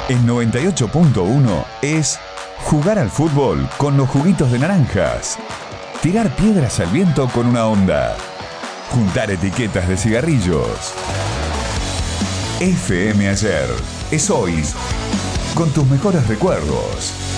En 98.1 es jugar al fútbol con los juguitos de naranjas, tirar piedras al viento con una onda, juntar etiquetas de cigarrillos. FM Ayer es hoy, con tus mejores recuerdos.